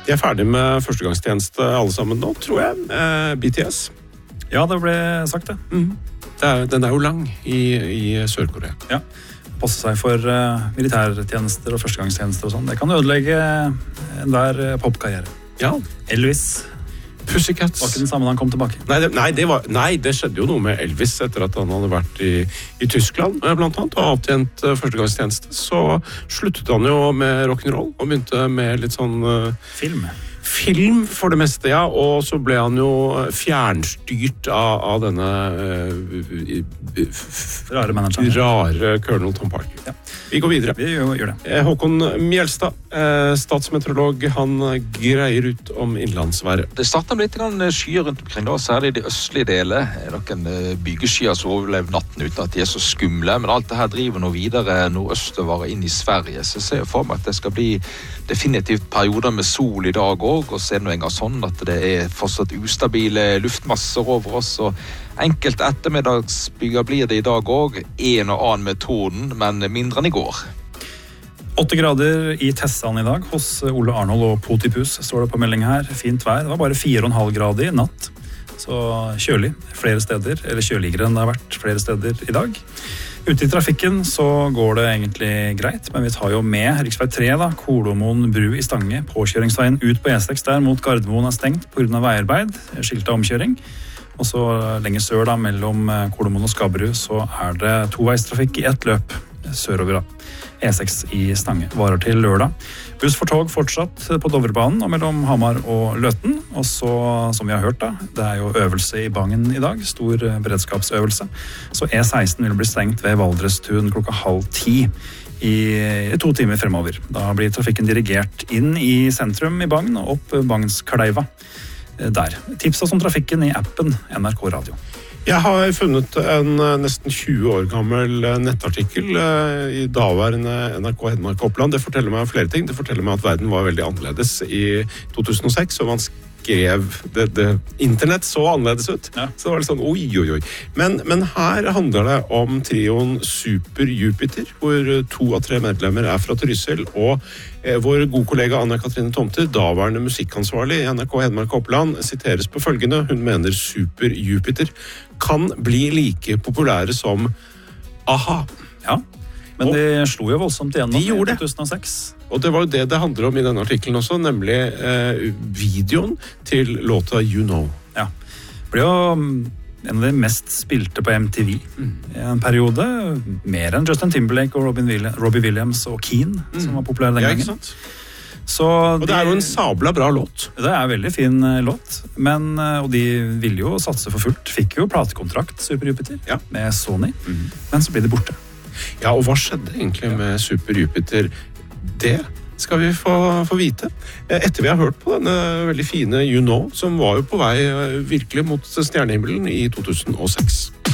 De ferdig med førstegangstjeneste alle sammen nå, tror jeg. BTS. Ja, det ble sagt det. Den jo lang i Sør-Korea. Ja, passe seg for militærtjenester og førstegangstjenester og sånn. Det kan ødelegge enhver popkarriere. Ja. Elvis. Pussycats. Var ikke den samme da han kom tilbake? Nei, det skjedde jo noe med Elvis etter at han hadde vært i Tyskland, blant annet, og avtjent førstegangstjeneste. Så sluttet han jo med rock'n'roll og begynte med litt sånn Film for det meste, ja, og så ble han jo fjernstyrt av denne rare manageren. Rare Colonel Tom Parker. Ja. Vi går videre. Vi gjør det. Håkon Mjelstad, statsmeteorolog, han greier ut om innlandsværet. Det starter med litt skyer rundt omkring, da, særlig de østlige deler. Det noen bygeskyer som overlever natten uten at de så skumle, men alt det her driver nå videre nordøstover inn i Sverige, så jeg ser for meg at det skal bli definitivt perioder med sol i dag også, og så det en gang sånn at det fortsatt ustabile luftmasser over oss, og enkelte ettermiddagsbyer blir det i dag også, en og annen med torden, men mindre enn i går. 8 grader i Tessan i dag hos Ole Arnold og Potipus, står det på melding her. Fint vær. Det var bare 4,5 grader i natt, så kjølig flere steder, eller kjøligere enn det har vært flere steder i dag. Ute i trafikken så går det egentlig greit, men vi tar jo med riksvei 3 da, Kolomoen bru i Stange, påkjøringsveien ut på E6 der mot Gardermoen stengt på grunn av veiarbeid, skilt av omkjøring. Og så lenger sør da, mellom Kolomoen og Skabru, så det toveistrafikk i ett løp sørover da. E6 i Stange varer til lørdag. Buss for tog fortsatt på Dovrebanen og mellom Hamar og Løten. Og så, som vi har hørt da, det jo øvelse i Bangen i dag, stor beredskapsøvelse. Så E16 vil bli stengt ved Valdrestun 9:30 i 2 timer fremover. Da blir trafikken dirigert inn i sentrum i Bangen og opp Bagnskleiva der. Tips oss om trafikken i appen NRK Radio. Jeg har funnet en nesten 20 år gammel nettartikkel i daværende NRK Hedmark Oppland. Det forteller meg flere ting. Det forteller meg at verden var veldig annerledes i 2006, og man skrev internett så annerledes ut. Ja. Så det var litt sånn, oi. Men her handler det om trioen Super Jupiter, hvor 2 av 3 medlemmer fra Trysil, og vår gode kollega Anna-Katrine Tomter, daværende musikkansvarlig i NRK Hedmark Oppland, siteres på følgende. Hun mener Super Jupiter kan bli like populære som A-ha. Ja, men de slo jo voldsomt igjennom i 2006. Og det var jo det handler om i denne artikkelen også, nemlig videoen til låta You Know. Ja, det ble jo en av de mest spilte på MTV i en periode, mer enn Justin Timberlake og Robbie Williams og Keane, som var populære den gangen. Ja, ikke sant? Og det jo en sabla bra låt. Det en veldig fin låt, og de ville jo satse for fullt. Fikk jo platekontrakt, Super Jupiter, med Sony, men så ble de borte. Ja, og hva skjedde egentlig med Super Jupiter? Det skal vi få vite etter vi har hørt på denne veldig fine You Know, som var jo på vei virkelig mot stjernehimmelen i 2006.